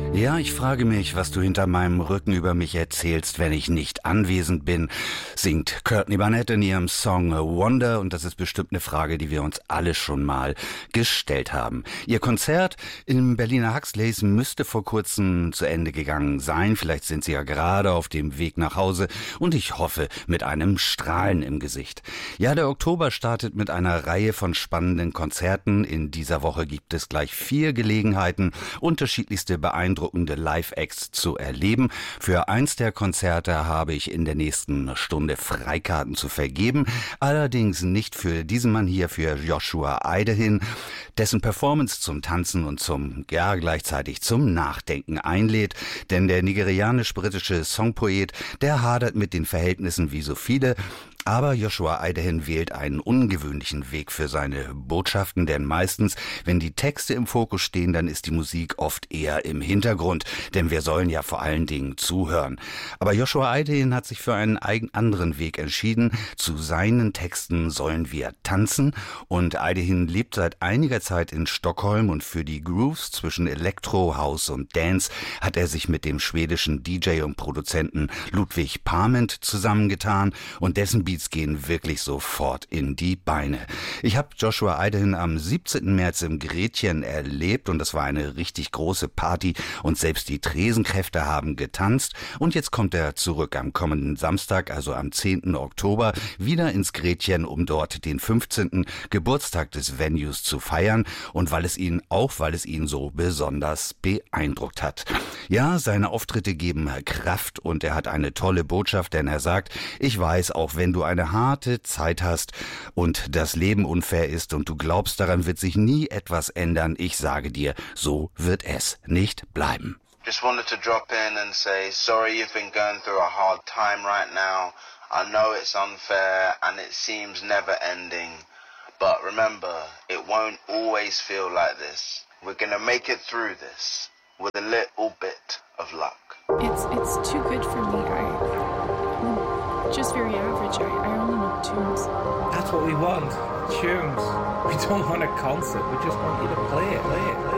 Ja, ich frage mich, was du hinter meinem Rücken über mich erzählst, wenn ich nicht anwesend bin, singt Courtney Barnett in ihrem Song A Wonder, und das ist bestimmt eine Frage, die wir uns alle schon mal gestellt haben. Ihr Konzert im Berliner Huxleys müsste vor kurzem zu Ende gegangen sein. Vielleicht sind sie ja gerade auf dem Weg nach Hause und ich hoffe mit einem Strahlen im Gesicht. Ja, der Oktober startet mit einer Reihe von spannenden Konzerten. In dieser Woche gibt es gleich 4 Gelegenheiten, unterschiedlichste beeindruckende Live-Acts zu erleben. Für eins der Konzerte habe ich in der nächsten Stunde Freikarten zu vergeben. Allerdings nicht für diesen Mann hier, für Joshua Eidehin, dessen Performance zum Tanzen und gleichzeitig zum Nachdenken einlädt. Denn der nigerianisch-britische Songpoet, der hadert mit den Verhältnissen wie so viele. Aber Joshua Eidehin wählt einen ungewöhnlichen Weg für seine Botschaften, denn meistens, wenn die Texte im Fokus stehen, dann ist die Musik oft eher im Hintergrund, denn wir sollen ja vor allen Dingen zuhören. Aber Joshua Eidehin hat sich für einen anderen Weg entschieden. Zu seinen Texten sollen wir tanzen, und Eidehin lebt seit einiger Zeit in Stockholm, und für die Grooves zwischen Elektro, House und Dance hat er sich mit dem schwedischen DJ und Produzenten Ludwig Parment zusammengetan, und dessen Beats gehen wirklich sofort in die Beine. Ich habe Joshua Eidehin am 17. März im Gretchen erlebt, und das war eine richtig große Party, und selbst die Tresenkräfte haben getanzt, und jetzt kommt er zurück am kommenden Samstag, also am 10. Oktober, wieder ins Gretchen, um dort den 15. Geburtstag des Venues zu feiern, und weil es ihn so besonders beeindruckt hat. Ja, seine Auftritte geben Kraft, und er hat eine tolle Botschaft, denn er sagt: Ich weiß, auch wenn du eine harte Zeit hast und das Leben unfair ist und du glaubst, daran wird sich nie etwas ändern, ich sage dir, so wird es nicht bleiben. Just wanted to drop in and say, sorry you've been going through a hard time right now. I know it's unfair and it seems never ending. But remember, it won't always feel like this. We're gonna make it through this with a little bit of luck. It's too good for me. I'm just very average. I only know tunes. That's what we want, tunes. We don't want a concert. We just want you to play it.